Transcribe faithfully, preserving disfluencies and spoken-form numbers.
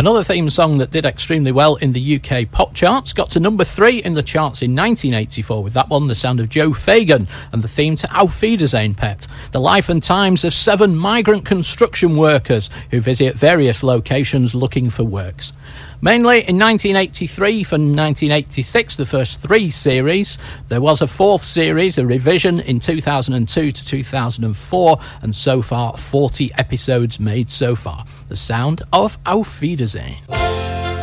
Another theme song that did extremely well in the U K pop charts got to number three in the charts in nineteen eighty-four with that one, The Sound of Joe Fagan, and the theme to Auf Wiedersehen, Pet, the life and times of seven migrant construction workers who visit various locations looking for works. Mainly in nineteen eighty-three for nineteen eighty-six, the first three series. There was a fourth series, a revision, in two thousand two to two thousand four, and so far forty episodes made so far. The Sound of Auf Wiedersehen.